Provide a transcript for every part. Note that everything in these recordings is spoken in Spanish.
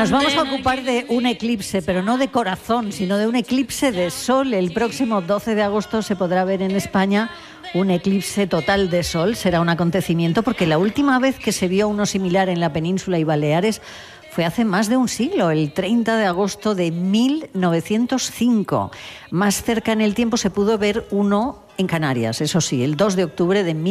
Nos vamos a ocupar de un eclipse, pero no de corazón, sino de un eclipse de sol. El próximo 12 de agosto se podrá ver en España un eclipse total de sol. Será un acontecimiento porque la última vez que se vio uno similar en la península y Baleares fue hace más de un siglo, el 30 de agosto de 1905. Más cerca en el tiempo se pudo ver uno en Canarias, eso sí, el 2 de octubre de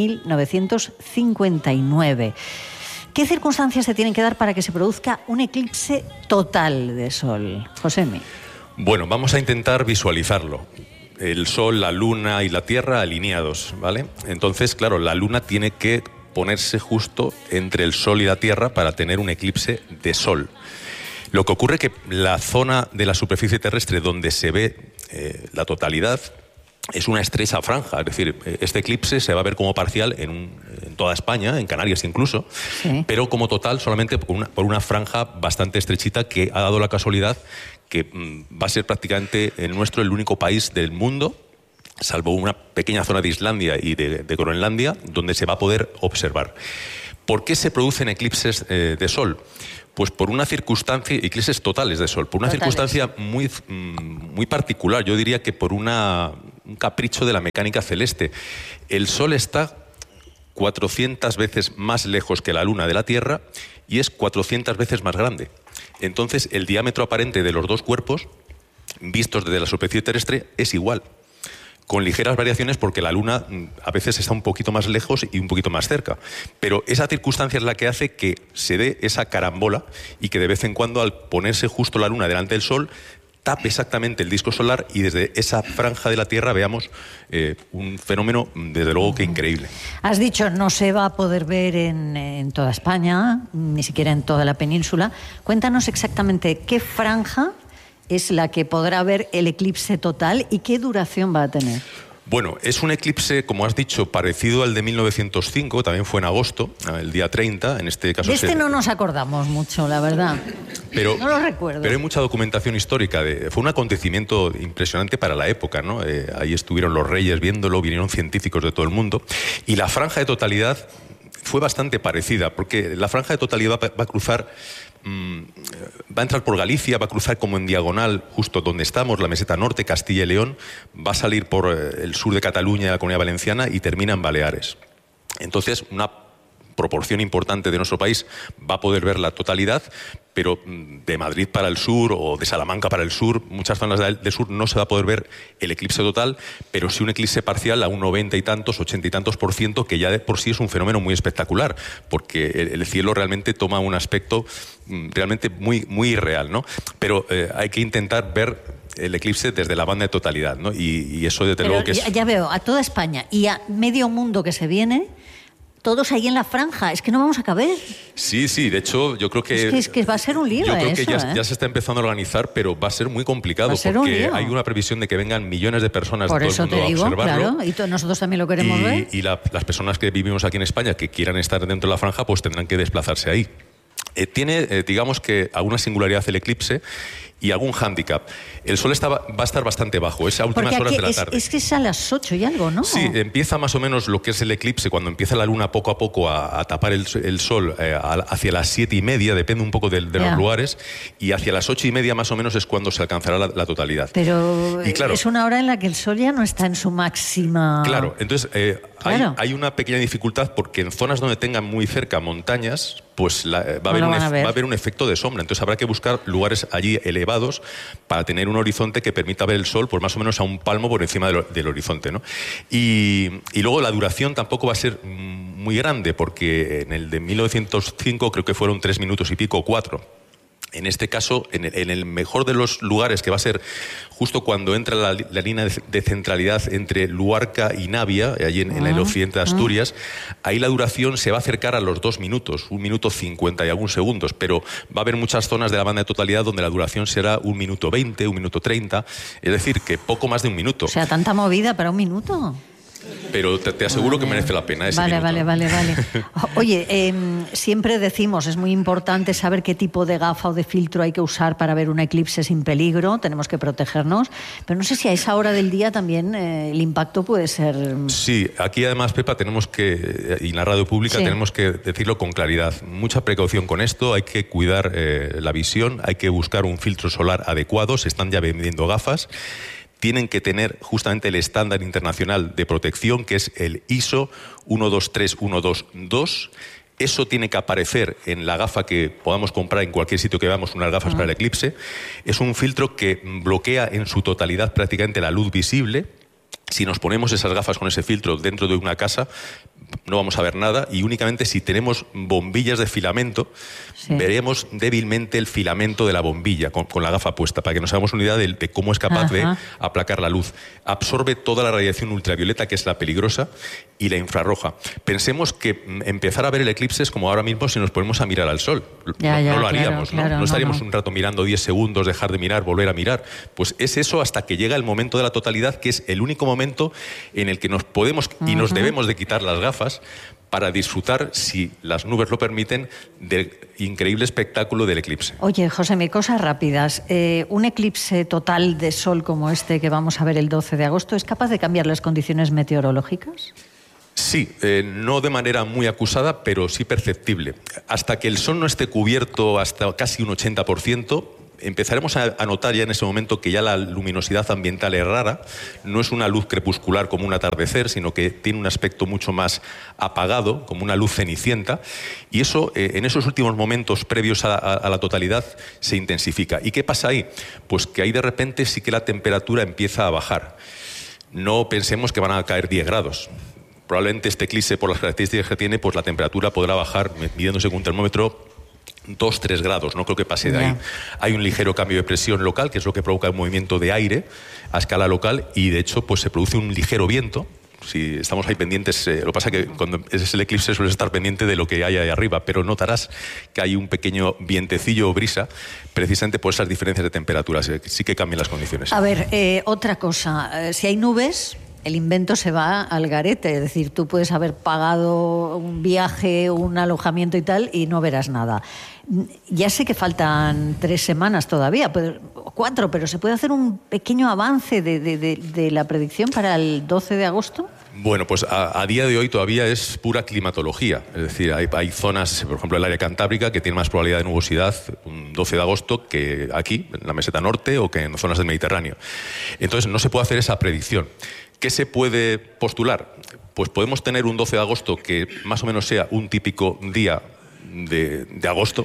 1959. ¿Qué circunstancias se tienen que dar para que se produzca un eclipse total de sol? Josemi. Bueno, vamos a intentar visualizarlo. El Sol, la Luna y la Tierra alineados, ¿vale? Entonces, claro, la Luna tiene que ponerse justo entre el Sol y la Tierra para tener un eclipse de Sol. Lo que ocurre es que la zona de la superficie terrestre donde se ve la totalidad es una estrecha franja, es decir, este eclipse se va a ver como parcial en toda España, en Canarias incluso, sí, pero como total solamente por una franja bastante estrechita que ha dado la casualidad que va a ser prácticamente el nuestro el único país del mundo, salvo una pequeña zona de Islandia y de Groenlandia, donde se va a poder observar. ¿Por qué se producen eclipses de Sol? Pues por una circunstancia, eclipses totales de Sol, por una circunstancia muy particular, yo diría que por un capricho de la mecánica celeste. El Sol está 400 veces más lejos que la Luna de la Tierra y es 400 veces más grande. Entonces, el diámetro aparente de los dos cuerpos, vistos desde la superficie terrestre, es igual, con ligeras variaciones porque la Luna a veces está un poquito más lejos y un poquito más cerca. Pero esa circunstancia es la que hace que se dé esa carambola y que de vez en cuando, al ponerse justo la Luna delante del Sol, tape exactamente el disco solar y desde esa franja de la Tierra veamos un fenómeno, desde luego, que increíble. Has dicho, no se va a poder ver en toda España, ni siquiera en toda la península. Cuéntanos exactamente qué franja es la que podrá ver el eclipse total y qué duración va a tener. Bueno, es un eclipse, como has dicho, parecido al de 1905, también fue en agosto, el día 30, en este caso... De no nos acordamos mucho, la verdad. Pero, no lo recuerdo. Pero hay mucha documentación histórica. Fue un acontecimiento impresionante para la época, ¿no? Ahí estuvieron los reyes viéndolo, vinieron científicos de todo el mundo. Y la franja de totalidad fue bastante parecida, porque la franja de totalidad va a cruzar... va a entrar por Galicia, va a cruzar como en diagonal justo donde estamos, la meseta norte, Castilla y León, va a salir por el sur de Cataluña, la Comunidad Valenciana, y termina en Baleares. Entonces, una proporción importante de nuestro país va a poder ver la totalidad, pero de Madrid para el sur o de Salamanca para el sur, muchas zonas del sur no se va a poder ver el eclipse total, pero sí un eclipse parcial a un 90 y tantos, 80 y tantos %, que ya de por sí es un fenómeno muy espectacular, porque el cielo realmente toma un aspecto realmente muy, muy irreal, ¿no? Pero hay que intentar ver el eclipse desde la banda de totalidad, ¿no? Y eso desde luego que es... Ya veo, a toda España y a medio mundo que se viene... Todos ahí en la franja, es que no vamos a caber. Sí, de hecho, yo creo que... Es que va a ser un lío. Yo creo eso, que ya se está empezando a organizar, pero va a ser muy complicado porque hay una previsión de que vengan millones de personas de todo el mundo a observarlo. Claro, y nosotros también lo queremos ver. Y las personas que vivimos aquí en España que quieran estar dentro de la franja, pues tendrán que desplazarse ahí. Tiene, digamos que, alguna singularidad el eclipse y algún hándicap. El Sol va a estar bastante bajo, es a últimas horas de la tarde. Es que es a las 8 y algo, ¿no? Sí, empieza más o menos lo que es el eclipse, cuando empieza la Luna poco a poco a tapar el Sol hacia las 7:30, depende un poco de los lugares, y hacia las 8:30 más o menos es cuando se alcanzará la totalidad. Pero y claro, es una hora en la que el Sol ya no está en su máxima... Claro, entonces hay una pequeña dificultad porque en zonas donde tengan muy cerca montañas, pues va a haber un efecto de sombra. Entonces habrá que buscar lugares allí elevados para tener un horizonte que permita ver el Sol pues más o menos a un palmo por encima del horizonte, ¿no? Y luego la duración tampoco va a ser muy grande, porque en el de 1905 creo que fueron 3 minutos y pico, 4. En este caso, en el mejor de los lugares, que va a ser justo cuando entra la línea de centralidad entre Luarca y Navia, allí en el occidente de Asturias, ahí la duración se va a acercar a los 2 minutos, 1 minuto 50 y algunos segundos, pero va a haber muchas zonas de la banda de totalidad donde la duración será 1 minuto 20, 1 minuto 30, es decir, que poco más de 1 minuto. O sea, tanta movida para 1 minuto. pero te aseguro que merece la pena ese minuto. Vale. Oye, siempre decimos, es muy importante saber qué tipo de gafa o de filtro hay que usar para ver un eclipse sin peligro, tenemos que protegernos, pero no sé si a esa hora del día también el impacto puede ser... Sí, aquí además, Pepa, tenemos que, y en la radio pública tenemos que decirlo con claridad, mucha precaución con esto, hay que cuidar la visión, hay que buscar un filtro solar adecuado, se están ya vendiendo gafas, tienen que tener justamente el estándar internacional de protección, que es el ISO 123122. Eso tiene que aparecer en la gafa que podamos comprar en cualquier sitio que veamos, unas gafas para el eclipse. Es un filtro que bloquea en su totalidad prácticamente la luz visible. Si nos ponemos esas gafas con ese filtro dentro de una casa, no vamos a ver nada, y únicamente si tenemos bombillas de filamento, veremos débilmente el filamento de la bombilla con la gafa puesta, para que nos hagamos una idea de cómo es capaz de aplacar la luz. Absorbe toda la radiación ultravioleta, que es la peligrosa, y la infrarroja. Pensemos que empezar a ver el eclipse es como ahora mismo si nos ponemos a mirar al sol. No lo haríamos, ¿no? No estaríamos un rato mirando 10 segundos, dejar de mirar, volver a mirar. Pues es eso hasta que llega el momento de la totalidad, que es el único momento en el que nos podemos y nos debemos de quitar las gafas para disfrutar, si las nubes lo permiten, del increíble espectáculo del eclipse. Oye, Josemi, cosas rápidas. ¿Un eclipse total de sol como este que vamos a ver el 12 de agosto es capaz de cambiar las condiciones meteorológicas? Sí, no de manera muy acusada, pero sí perceptible. Hasta que el sol no esté cubierto hasta casi un 80%, empezaremos a notar ya en ese momento que ya la luminosidad ambiental es rara, no es una luz crepuscular como un atardecer, sino que tiene un aspecto mucho más apagado, como una luz cenicienta, y eso en esos últimos momentos previos a la totalidad se intensifica. ¿Y qué pasa ahí? Pues que ahí de repente sí que la temperatura empieza a bajar. No pensemos que van a caer 10 grados. Probablemente este eclipse, por las características que tiene, pues la temperatura podrá bajar, midiéndose con un termómetro, 2-3 grados, no creo que pase de ahí. Hay un ligero cambio de presión local, que es lo que provoca el movimiento de aire a escala local, y de hecho pues se produce un ligero viento. Si estamos ahí pendientes, lo que pasa es que cuando es el eclipse sueles estar pendiente de lo que hay ahí arriba, pero notarás que hay un pequeño vientecillo o brisa, precisamente por esas diferencias de temperaturas, sí que cambian las condiciones. A ver, otra cosa, si hay nubes, el invento se va al garete, es decir, tú puedes haber pagado un viaje, un alojamiento y tal, y no verás nada. Ya sé que faltan 3 semanas todavía, 4, pero ¿se puede hacer un pequeño avance de la predicción para el 12 de agosto? Bueno, pues a día de hoy todavía es pura climatología. Es decir, hay zonas, por ejemplo el área cantábrica, que tiene más probabilidad de nubosidad un 12 de agosto que aquí, en la meseta norte, o que en zonas del Mediterráneo. Entonces no se puede hacer esa predicción. ¿Qué se puede postular? Pues podemos tener un 12 de agosto que más o menos sea un típico día de agosto,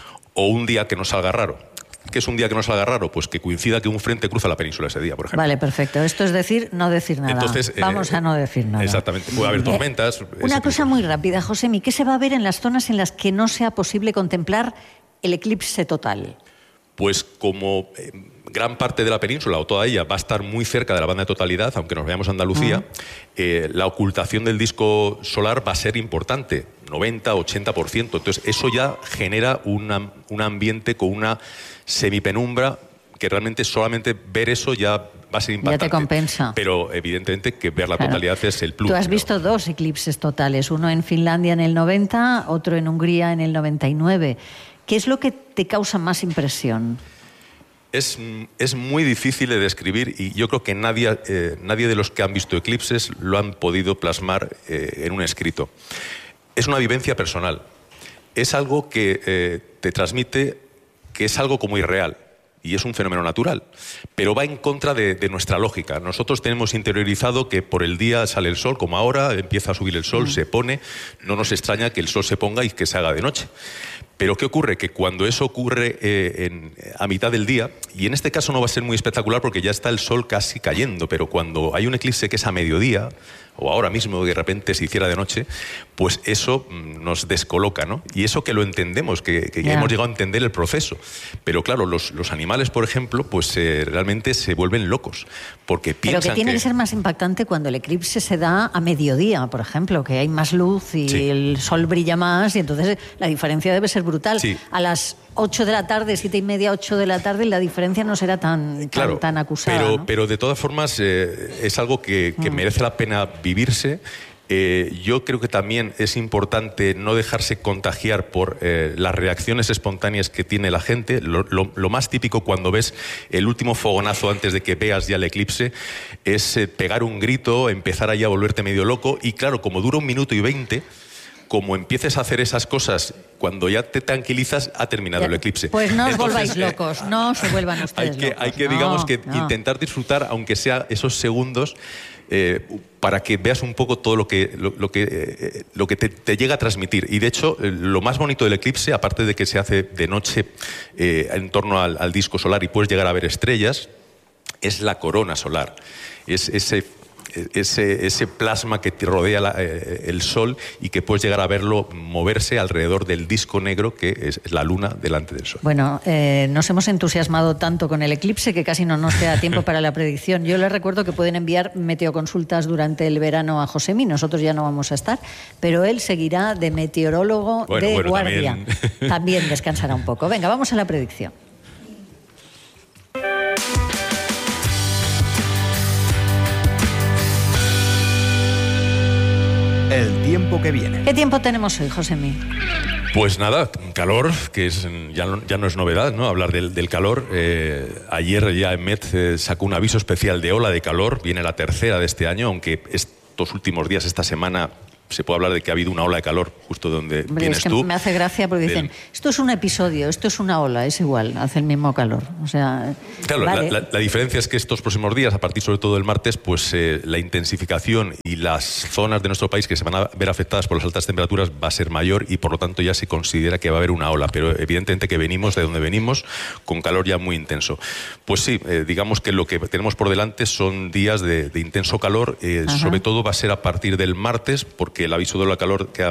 o un día que nos salga raro. ¿Qué es un día que nos salga raro? Pues que coincida que un frente cruza la península ese día, por ejemplo. Vale, perfecto. Esto es decir, no decir nada. Entonces, vamos a no decir nada. Exactamente. Puede haber tormentas. Una cosa muy rápida, Josemi. ¿Qué se va a ver en las zonas en las que no sea posible contemplar el eclipse total? Pues como gran parte de la península, o toda ella, va a estar muy cerca de la banda de totalidad, aunque nos veamos a Andalucía, la ocultación del disco solar va a ser importante, 90-80%. Entonces eso ya genera un ambiente con una semipenumbra que realmente solamente ver eso ya va a ser impactante. Ya te compensa. Pero evidentemente que ver la totalidad es el plus. Tú has visto 2 eclipses totales, uno en Finlandia en el 90, otro en Hungría en el 99. ¿Qué es lo que te causa más impresión? Es muy difícil de describir, y yo creo que nadie de los que han visto eclipses lo han podido plasmar en un escrito. Es una vivencia personal. Es algo que te transmite que es algo como irreal. Y es un fenómeno natural, pero va en contra de nuestra lógica. Nosotros tenemos interiorizado que por el día sale el sol, como ahora, empieza a subir el sol, se pone, no nos extraña que el sol se ponga y que se haga de noche. Pero ¿qué ocurre? Que cuando eso ocurre a mitad del día, y en este caso no va a ser muy espectacular porque ya está el sol casi cayendo, pero cuando hay un eclipse que es a mediodía, o ahora mismo de repente se hiciera de noche, pues eso nos descoloca, ¿no? Y eso que lo entendemos, que ya hemos llegado a entender el proceso. Pero claro, los animales animales, por ejemplo, pues realmente se vuelven locos, porque piensan Pero que tiene que ser más impactante cuando el eclipse se da a mediodía, por ejemplo, que hay más luz y el sol brilla más, y entonces la diferencia debe ser brutal. Sí. A las 8 de la tarde, 7:30, 8 de la tarde, la diferencia no será tan acusada. ¿no? Pero de todas formas es algo que merece la pena vivirse. Yo creo que también es importante no dejarse contagiar por las reacciones espontáneas que tiene la gente. Lo más típico cuando ves el último fogonazo antes de que veas ya el eclipse es pegar un grito, empezar ahí a volverte medio loco, y claro, como dura 1 minuto y 20, como empieces a hacer esas cosas, cuando ya te tranquilizas, ha terminado el eclipse. Pues no os volváis locos, no se vuelvan ustedes locos. Hay que digamos que intentar disfrutar, aunque sea esos segundos, para que veas un poco todo lo que te llega a transmitir. Y de hecho, lo más bonito del eclipse, aparte de que se hace de noche en torno al disco solar y puedes llegar a ver estrellas, es la corona solar. Es ese plasma que te rodea el Sol y que puedes llegar a verlo moverse alrededor del disco negro que es la Luna delante del Sol. Bueno, nos hemos entusiasmado tanto con el eclipse que casi no nos queda tiempo para la predicción. Yo les recuerdo que pueden enviar meteoconsultas durante el verano a Josemi. Nosotros ya no vamos a estar, pero él seguirá de meteorólogo de guardia. También descansará un poco. Venga, vamos a la predicción. El tiempo que viene. ¿Qué tiempo tenemos hoy, Josemi? Pues nada, calor, que ya no es novedad, ¿no? Hablar del calor. Ayer ya Met sacó un aviso especial de ola de calor. Viene la tercera de este año, aunque estos últimos días, esta semana, se puede hablar de que ha habido una ola de calor justo donde vienes tú. Me hace gracia porque dicen, esto es un episodio, esto es una ola, es igual, hace el mismo calor. O sea, claro, vale. la diferencia es que estos próximos días, a partir sobre todo del martes, pues la intensificación y las zonas de nuestro país que se van a ver afectadas por las altas temperaturas va a ser mayor y por lo tanto ya se considera que va a haber una ola, pero evidentemente que venimos de donde venimos con calor ya muy intenso. Pues sí, digamos que lo que tenemos por delante son días de intenso calor, sobre todo va a ser a partir del martes, porque el aviso de la calor que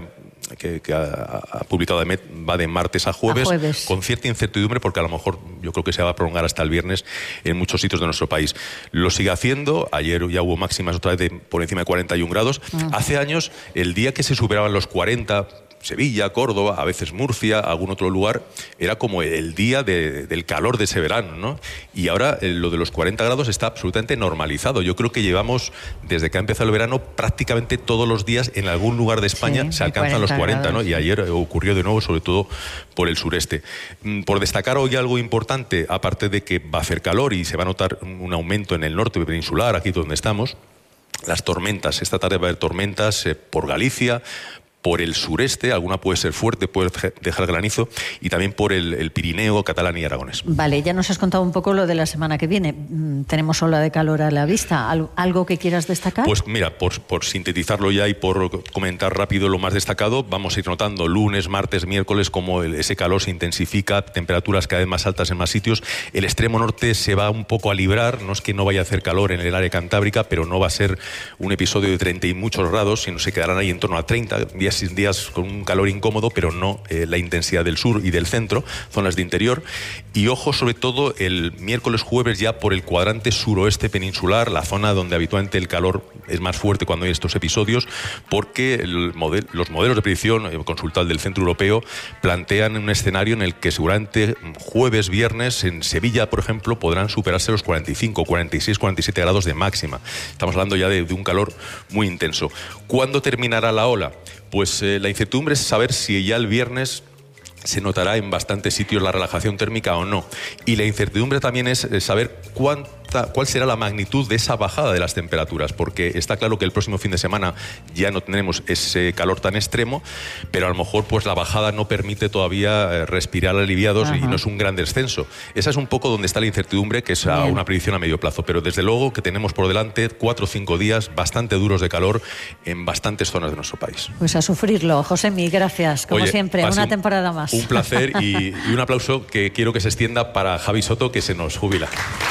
ha publicado EMET va de martes a jueves, con cierta incertidumbre, porque a lo mejor yo creo que se va a prolongar hasta el viernes en muchos sitios de nuestro país. Lo sigue haciendo. Ayer ya hubo máximas otra vez por encima de 41 grados. Hace años, el día que se superaban los 40, Sevilla, Córdoba, a veces Murcia, algún otro lugar, era como el día del calor de ese verano, ¿no? Y ahora lo de los 40 grados está absolutamente normalizado. Yo creo que llevamos, desde que ha empezado el verano, prácticamente todos los días en algún lugar de España se alcanzan los 40, ¿no? Y ayer ocurrió de nuevo, sobre todo por el sureste. Por destacar hoy algo importante, aparte de que va a hacer calor y se va a notar un aumento en el norte peninsular, aquí donde estamos, las tormentas. Esta tarde va a haber tormentas por Galicia, por el sureste, alguna puede ser fuerte, puede dejar granizo, y también por el Pirineo, Catalán y Aragonés. Vale, ya nos has contado un poco lo de la semana que viene. Tenemos ola de calor a la vista. ¿Algo que quieras destacar? Pues mira, por sintetizarlo ya y por comentar rápido lo más destacado, vamos a ir notando lunes, martes, miércoles como ese calor se intensifica, temperaturas cada vez más altas en más sitios. El extremo norte se va un poco a librar, no es que no vaya a hacer calor en el área cantábrica, pero no va a ser un episodio de 30 y muchos grados, sino se quedarán ahí en torno a 30 días con un calor incómodo, pero no la intensidad del sur y del centro, zonas de interior. Y ojo, sobre todo, el miércoles, jueves, ya por el cuadrante suroeste peninsular, la zona donde habitualmente el calor es más fuerte cuando hay estos episodios, porque los modelos de predicción consultados del Centro Europeo plantean un escenario en el que seguramente jueves, viernes, en Sevilla, por ejemplo, podrán superarse los 45, 46, 47 grados de máxima. Estamos hablando ya de un calor muy intenso. ¿Cuándo terminará la ola? Pues la incertidumbre es saber si ya el viernes se notará en bastantes sitios la relajación térmica o no. Y la incertidumbre también es saber cuál será la magnitud de esa bajada de las temperaturas, porque está claro que el próximo fin de semana ya no tendremos ese calor tan extremo, pero a lo mejor pues la bajada no permite todavía respirar aliviados. Y no es un gran descenso. Esa es un poco donde está la incertidumbre, que es una predicción a medio plazo, pero desde luego que tenemos por delante 4 o 5 días bastante duros de calor en bastantes zonas de nuestro país. Pues a sufrirlo. Josemi, gracias, como siempre, una temporada más. Un placer y un aplauso que quiero que se extienda para Javi Soto, que se nos jubila.